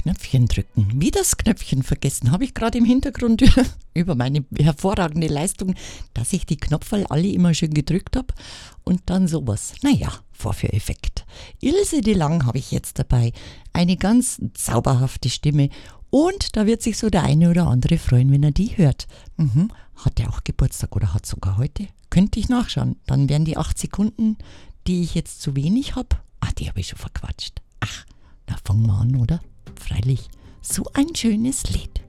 Knöpfchen drücken. Wie das Knöpfchen vergessen, habe ich gerade im Hintergrund über meine hervorragende Leistung, dass ich die Knopferl alle immer schön gedrückt habe und dann sowas. Naja, Vorführeffekt. Ilse de Lang habe ich jetzt dabei. Eine ganz zauberhafte Stimme und da wird sich so der eine oder andere freuen, wenn er die hört. Hat er auch Geburtstag oder hat sogar heute? Könnte ich nachschauen. Dann wären die 8 Sekunden, die ich jetzt zu wenig habe. Die habe ich schon verquatscht. Na, fangen wir an, oder? Freilich, so ein schönes Lied.